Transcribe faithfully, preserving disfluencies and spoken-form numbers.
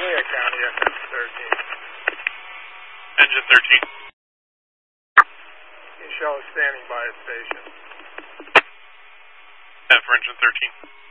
Lea County, F M thirteen. Engine thirteen. Michelle is standing by at station. ten for engine thirteen.